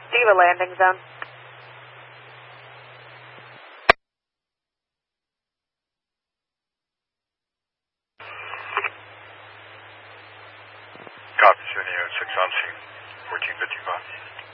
Diva landing zone. Copy, 7806 on scene, 1455.